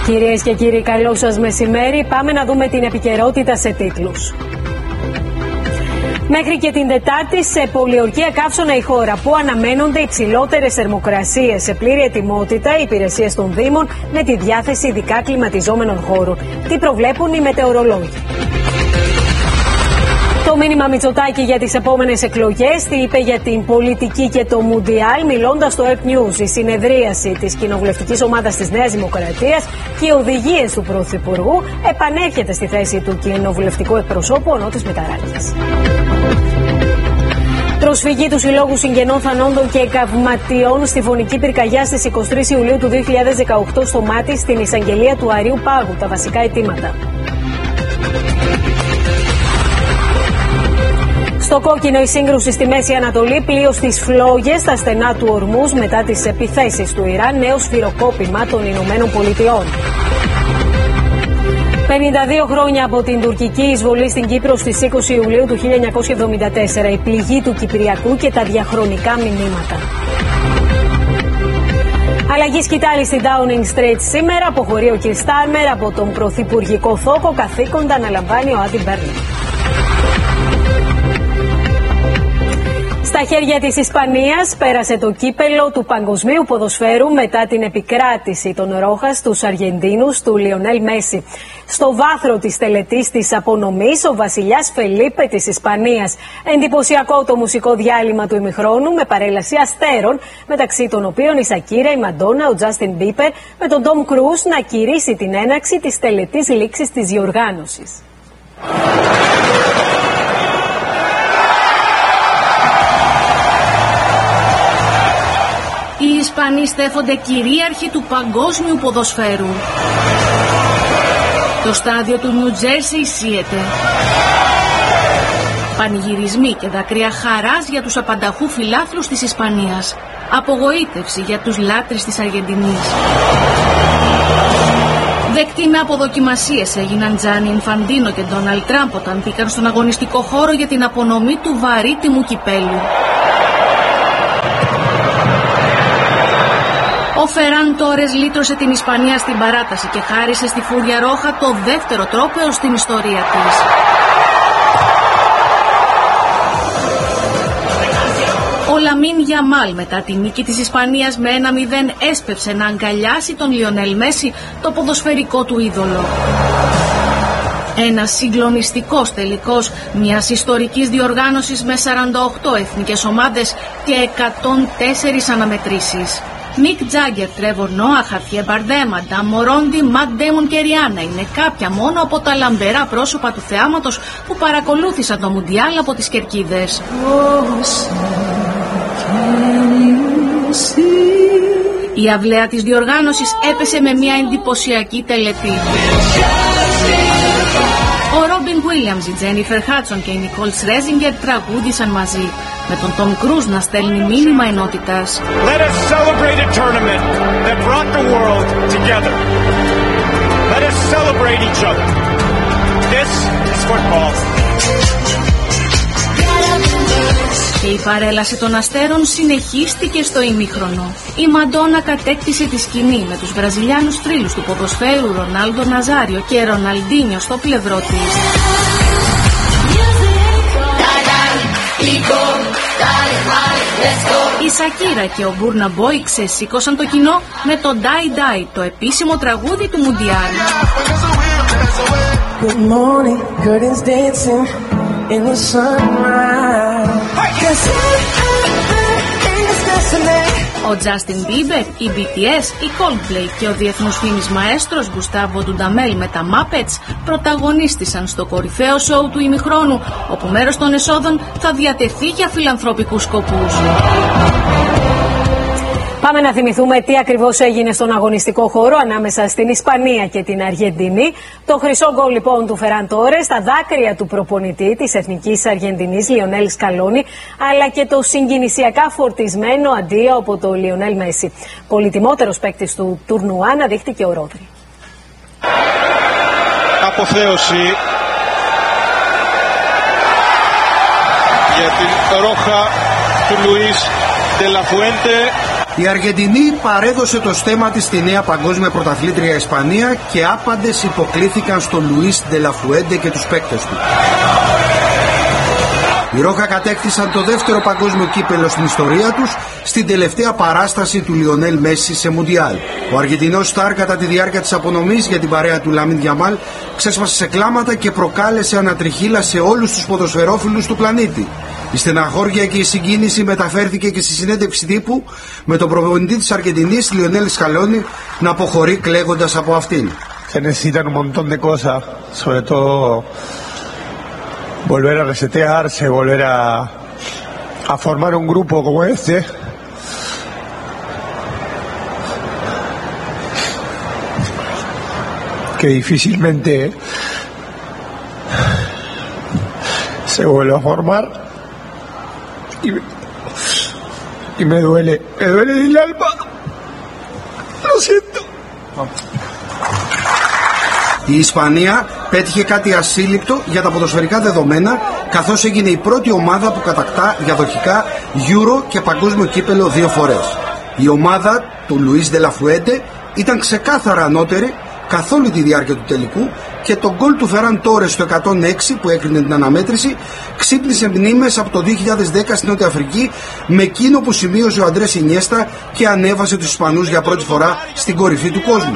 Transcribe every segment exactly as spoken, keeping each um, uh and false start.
Κυρίες και κύριοι, καλό σας μεσημέρι. Πάμε να δούμε την επικαιρότητα σε τίτλους. Μέχρι και την Τετάρτη σε πολιορκία καύσωνα η χώρα, που αναμένονται υψηλότερες θερμοκρασίες. Σε πλήρη ετοιμότητα οι υπηρεσίες των Δήμων με τη διάθεση ειδικά κλιματιζόμενων χώρων. Τι προβλέπουν οι μετεωρολόγοι? Το μήνυμα Μητσοτάκη για τις επόμενες εκλογές, τι είπε για την πολιτική και το Μουντιάλ, μιλώντας στο Earth News, η συνεδρίαση της κοινοβουλευτικής ομάδας της Νέας Δημοκρατίας και οι οδηγίες του Πρωθυπουργού, επανέρχεται στη θέση του κοινοβουλευτικού εκπροσώπου ο Νότης Μηταράκης. Προσφυγή του Συλλόγου Συγγενών Θανόντων και Καυματιών στη Φωνική Πυρκαγιά στις είκοσι τρεις Ιουλίου του δύο χιλιάδες δεκαοκτώ στο Μάτι στην εισαγγελία του Αριού Πάγου. Τα βασικά αιτήματα. Στο κόκκινο η σύγκρουση στη Μέση Ανατολή, πλοίο στις φλόγες στα στενά του Ορμούζ μετά τις επιθέσεις του Ιράν, νέο σφυροκόπημα των Ηνωμένων Πολιτειών. πενήντα δύο χρόνια από την τουρκική εισβολή στην Κύπρο στις είκοσι Ιουλίου του χίλια εννιακόσια εβδομήντα τέσσερα, η πληγή του Κυπριακού και τα διαχρονικά μηνύματα. Αλλαγή σκητάλη στην Downing Street σήμερα, αποχωρεί ο κ. Στάρμερ από τον πρωθυπουργικό θόκο, καθήκοντα αναλαμβάνει ο Άντι Μπέρνι. Στα χέρια της Ισπανίας πέρασε το κύπελο του παγκοσμίου ποδοσφαίρου μετά την επικράτηση των Ρόχας στους Αργεντίνους του Λιονέλ Μέση. Στο βάθρο της τελετής της απονομής, ο βασιλιάς Φελίπε της Ισπανίας. Εντυπωσιακό το μουσικό διάλειμμα του ημιχρόνου με παρέλαση αστέρων, μεταξύ των οποίων η Σακύρα, η Μαντόνα, ο Τζάστιν Μπίπερ με τον Τόμ Κρούς να κηρύσει την έναρξη της τελετής λήξης της διοργάνωσης. Οι Ισπανοί στέφονται κυρίαρχοι του παγκόσμιου ποδοσφαίρου. Το στάδιο του Νιου Τζέρσι σύεται. Πανηγυρισμοί και δάκρυα χαράς για τους απανταχού φιλάθλους της Ισπανίας. Απογοήτευση για τους λάτρεις της Αργεντινής. Δεκτοί με αποδοκιμασίες έγιναν Τζάνι Ινφαντίνο και Ντόναλντ Τραμπ όταν μπήκαν στον αγωνιστικό χώρο για την απονομή του βαρύτιμου κυπέλου. Ο Φεράν Τόρες λύτρωσε την Ισπανία στην παράταση και χάρισε στη Φούρια Ρόχα το δεύτερο τρόπαιο στην ιστορία της. Ο Λαμίν Γιαμάλ μετά τη νίκη της Ισπανίας με ένα μηδέν έσπευσε να αγκαλιάσει τον Λιονέλ Μέση, το ποδοσφαιρικό του είδωλο. Ένας συγκλονιστικός τελικός μιας ιστορικής διοργάνωσης με σαράντα οκτώ εθνικές ομάδες και εκατόν τέσσερις αναμετρήσεις. Μικ Τζάγκερ, Τρέβορ Νόα, Χαβιέ Μπαρδέμ, Αντάμ Μορόντι, Ματ Ντέιμον και Ριάννα είναι κάποια μόνο από τα λαμπερά πρόσωπα του θεάματος που παρακολούθησαν το Μουντιάλ από τις κερκίδες. Η αυλαία της διοργάνωσης έπεσε με μια εντυπωσιακή τελετή. Ο Ρόμπιν Γουίλιαμς, η Τζένιφερ Χάτσον και η Νικόλ Σρέζιγκερ τραγούδισαν μαζί, με τον Τόμ Κρούς να στέλνει μήνυμα ενότητας. Let us celebrate a tournament that brought the world together. Let us celebrate each other. This is football. Και η παρέλαση των αστέρων συνεχίστηκε στο ημίχρονο. Η Μαντόνα κατέκτησε τη σκηνή με τους Βραζιλιάνους θρύλους του ποδοσφαίρου Ρονάλντο Ναζάριο και Ροναλντίνιο στο πλευρό της. Η Σακύρα και ο Μπούρνα Μπόι ξεσήκωσαν το κοινό με το Die Die, το επίσημο τραγούδι του Μουντιάλ. Good morning, curtains dancing in the sunrise. Ο Τζάστιν Μπίμπερ, η μπι τι ες, η Coldplay και ο διεθνούς φήμης μαέστρος Γκουστάβο Ντουνταμέλ με τα Muppets πρωταγωνίστησαν στο κορυφαίο σοου του ημιχρόνου, όπου μέρος των εσόδων θα διατεθεί για φιλανθρωπικούς σκοπούς. Πάμε να θυμηθούμε τι ακριβώς έγινε στον αγωνιστικό χώρο ανάμεσα στην Ισπανία και την Αργεντινή. Το χρυσό γκολ λοιπόν του Φεράν Τόρες, τα δάκρυα του προπονητή της Εθνικής Αργεντινής Λιονέλ Σκαλόνι, αλλά και το συγκινησιακά φορτισμένο αντίο από το Λιονέλ Μέση. Πολυτιμότερος παίκτης του τουρνουά αναδείχθηκε ο Ρόδρυ. Αποθέωση για την ρόχα του Λουίς Ντε Λα Φουέντε. Η Αργεντινή παρέδωσε το στέμμα της στη νέα παγκόσμια πρωταθλήτρια Ισπανία και άπαντες υποκλήθηκαν στον Λουίς Ντελαφουέντε και τους παίκτες του. Οι Ρόχα κατέκτησαν το δεύτερο παγκόσμιο κύπελο στην ιστορία τους στην τελευταία παράσταση του Λιονέλ Μέση σε Μουντιάλ. Ο Αργεντινός Σταρ κατά τη διάρκεια της απονομής για την παρέα του Λαμίν Γιαμάλ ξέσπασε σε κλάματα και προκάλεσε ανατριχύλα σε όλους τους ποδοσφαιρόφιλους του πλανήτη. Η στεναχώρια και η συγκίνηση μεταφέρθηκε και στη συνέντευξη τύπου με τον προπονητή της Αργεντινής, Λιονέλ Σκαλόνι, να αποχωρεί κλαίγοντας από αυτήν. Se necesitan un montón de cosas, sobre todo volver a resetearse, volver a, a formar un grupo como este. Que difícilmente se vuelve a formar. Y, y me duele, me duele el alma. Lo siento. Η Ισπανία πέτυχε κάτι ασύλληπτο για τα ποδοσφαιρικά δεδομένα, καθώς έγινε η πρώτη ομάδα που κατακτά διαδοχικά Euro και παγκόσμιο κύπελο δύο φορές. Η ομάδα του Λουίς Ντελαφουέντε ήταν ξεκάθαρα ανώτερη καθ' όλη τη διάρκεια του τελικού και το γκολ του Φεράν Τόρες στο εκατόν έξι που έκρινε την αναμέτρηση ξύπνησε μνήμες από το δύο χιλιάδες δέκα στην Νότια Αφρική με εκείνο που σημείωσε ο Αντρές Ινιέστα και ανέβασε τους Ισπανούς για πρώτη φορά στην κορυφή του κόσμου.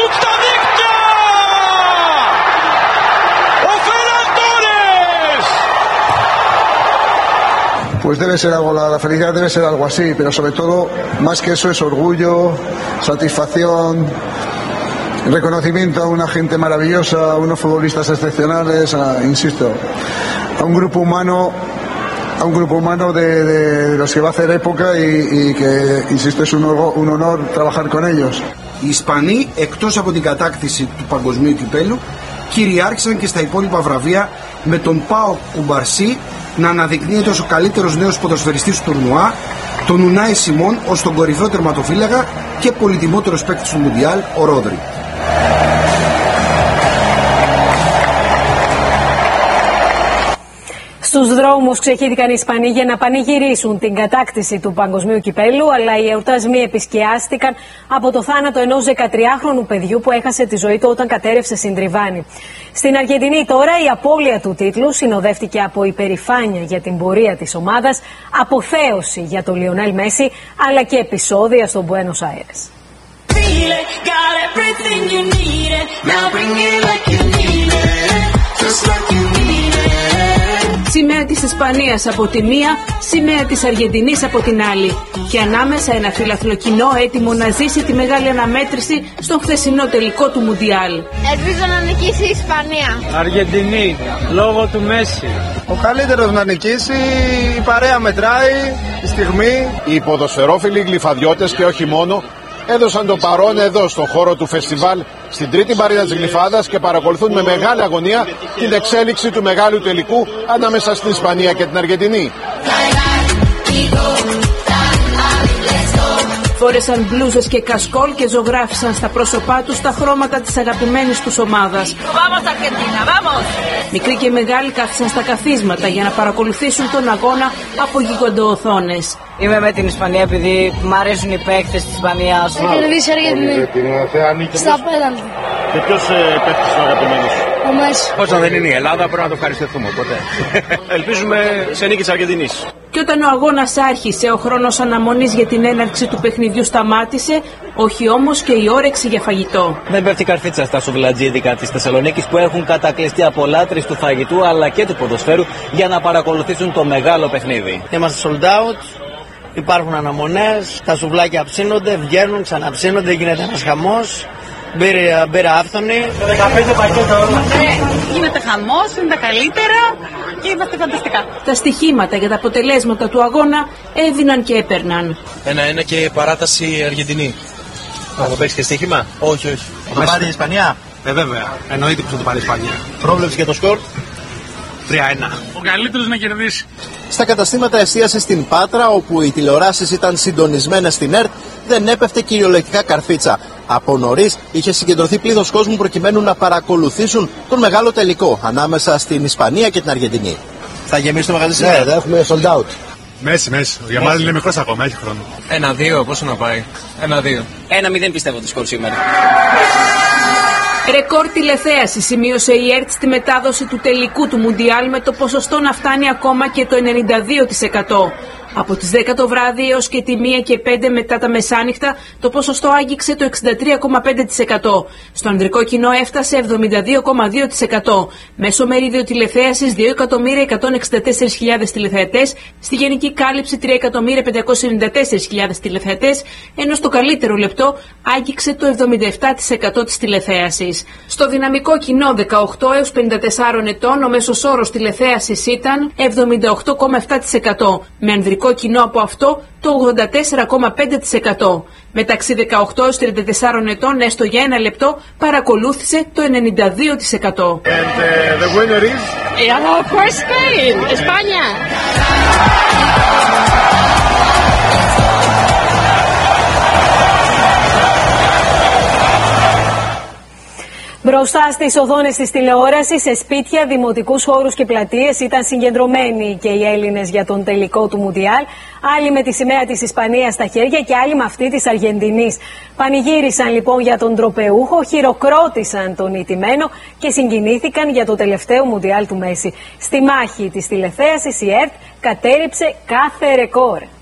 Pues debe ser algo, la, la felicidad debe ser algo así, pero sobre todo, más que eso, es orgullo, satisfacción, reconocimiento a una gente maravillosa, a unos futbolistas excepcionales, a, insisto, a un grupo humano, a un grupo humano de, de, de los que va a hacer época y, y que, insisto, es un, un honor trabajar con ellos. Οι Ισπανοί, εκτός από την κατάκτηση του παγκοσμίου κυπέλου, κυριάρχησαν και στα υπόλοιπα βραβεία με τον Πάο Κουμπαρσί να αναδεικνύεται ως ο καλύτερος νέος ποδοσφαιριστής του τουρνουά, τον Ουνάι Σιμών ως τον κορυφαίο τερματοφύλακα και πολυτιμότερος παίκτης του Μουντιάλ, ο Ρόδρι. Στους δρόμους ξεχύθηκαν οι Ισπανοί για να πανηγυρίσουν την κατάκτηση του παγκοσμίου κυπέλου, αλλά οι εορτασμοί επισκιάστηκαν από το θάνατο ενός δεκατριάχρονου παιδιού που έχασε τη ζωή του όταν κατέρευσε συντριβάνι. Στην Αργεντινή τώρα η απώλεια του τίτλου συνοδεύτηκε από υπερηφάνεια για την πορεία της ομάδας, αποθέωση για τον Λιονέλ Μέση, αλλά και επεισόδια στο Μπουένος Άιρες. Σημαία της Ισπανίας από τη μία, σημαία της Αργεντινής από την άλλη. Και ανάμεσα ένα φιλαθλό κοινό έτοιμο να ζήσει τη μεγάλη αναμέτρηση στον χθεσινό τελικό του Μουντιάλ. Ελπίζω να νικήσει η Ισπανία. Αργεντινή, λόγω του Μέση. Ο καλύτερος να νικήσει, η παρέα μετράει, η στιγμή. Οι ποδοσφαιρόφιλοι γλυφαδιώτες και όχι μόνο έδωσαν το παρόν εδώ στον χώρο του φεστιβάλ στην τρίτη μπαρίδα της Γλυφάδας και παρακολουθούν με μεγάλη αγωνία την εξέλιξη του μεγάλου τελικού ανάμεσα στην Ισπανία και την Αργεντινή. Φόρεσαν μπλούζες και κασκόλ και ζωγράφισαν στα πρόσωπά τους τα χρώματα της αγαπημένης τους ομάδας. Vamos Argentina, vamos! Μικροί και μεγάλοι κάθισαν στα καθίσματα για να παρακολουθήσουν τον αγώνα από γιγαντοοθόνες. Είμαι με την Ισπανία επειδή μου αρέσουν οι παίκτες της Ισπανίας. Θα κερδίσει η Αργεντινή. Στα πέναλτι. Και ποιος παίκτης είναι ο αγαπημένος? Ο Μέση. Όταν δεν είναι η Ελλάδα πρέπει να το ευχαριστηθούμε ποτέ. Ελπίζουμε σε νίκη της Αργεντινής. Και όταν ο αγώνας άρχισε, ο χρόνος αναμονής για την έναρξη του παιχνιδιού σταμάτησε, όχι όμως και η όρεξη για φαγητό. Δεν πέφτει καρφίτσα στα σουβλατζίδικα της Θεσσαλονίκης που έχουν κατακλειστεί από λάτρεις του φαγητού αλλά και του ποδοσφαίρου για να παρακολουθήσουν το μεγάλο παιχνίδι. Είμαστε sold out, υπάρχουν αναμονές, τα σουβλάκια ψήνονται, βγαίνουν, ξαναψύνονται, γίνεται ένας χαμός. Μπήρα, μπήρα άφθονη. δεκαπέντε πακέτα όλα. Ναι, γίνεται χαμός, είναι τα καλύτερα και είμαστε φανταστικά. Τα στοιχήματα για τα αποτελέσματα του αγώνα έδιναν και έπαιρναν. Ένα-ένα και παράταση Αργεντινή. Θα το παίξεις και στοίχημα? Όχι, όχι. Θα το πάρει η Ισπανία? Ε, βέβαια. Εννοείται πως θα το πάρει η Ισπανία. Πρόβλεψη για το σκορ? τρία ένα. Ο καλύτερος να κερδίσει. Στα καταστήματα εστίασης στην Πάτρα, όπου οι τηλεοράσεις ήταν συντονισμένες στην ΕΡΤ, δεν έπεφτε κυριολεκτικά καρφίτσα. Από νωρίς είχε συγκεντρωθεί πλήθος κόσμου προκειμένου να παρακολουθήσουν τον μεγάλο τελικό ανάμεσα στην Ισπανία και την Αργεντινή. Θα γεμίσει το μαγαζί σήμερα? Ναι, θα έχουμε sold out. Μέση, Μέση. Ο Γιαμάλ είναι μικρός ακόμα, έχει χρόνο. Ένα-δύο, πόσο να πάει. Ένα-δύο. Ένα-μηδέν πιστεύω το σκορ σήμερα. Ρεκόρ τηλεθέαση σημείωσε η ΕΡΤ στη μετάδοση του τελικού του Μουντιάλ με το ποσοστό να φτάνει ακόμα και το ενενήντα δύο τοις εκατό. Από τις δέκα το βράδυ έως και τη μία και πέντε μετά τα μεσάνυχτα το ποσοστό άγγιξε το εξήντα τρία κόμμα πέντε τοις εκατό. Στο ανδρικό κοινό έφτασε εβδομήντα δύο κόμμα δύο τοις εκατό. Μέσο μερίδιο τηλεθέασης δύο εκατομμύρια εκατόν εξήντα τέσσερις χιλιάδες τηλεθεατές, στη γενική κάλυψη τρία εκατομμύρια πεντακόσιες εβδομήντα τέσσερις χιλιάδες τηλεθεατές, ενώ στο καλύτερο λεπτό άγγιξε το εβδομήντα επτά τοις εκατό της τηλεθέασης. Στο δυναμικό κοινό δεκαοκτώ έως πενήντα τέσσερα ετών ο μέσος όρος τηλεθέασης ήταν εβδομήντα οκτώ κόμμα επτά τοις εκατό, με ανδρικό κοινό από αυτό το ογδόντα τέσσερα κόμμα πέντε τοις εκατό. Μεταξύ δεκαοκτώ έως τριάντα τέσσερα ετών έστω για ένα λεπτό παρακολούθησε το ενενήντα δύο τοις εκατό. And uh, the winner is... Yeah, of course Spain, España. Μπροστά στις οθόνες της τηλεόρασης, σε σπίτια, δημοτικούς χώρους και πλατείες ήταν συγκεντρωμένοι και οι Έλληνες για τον τελικό του Μουντιάλ. Άλλοι με τη σημαία της Ισπανίας στα χέρια και άλλοι με αυτή της Αργεντινής. Πανηγύρισαν λοιπόν για τον τροπεούχο, χειροκρότησαν τον ηττημένο και συγκινήθηκαν για το τελευταίο Μουντιάλ του Μέση. Στη μάχη της τηλεθέασης η ΕΡΤ κατέρριψε κάθε ρεκόρ.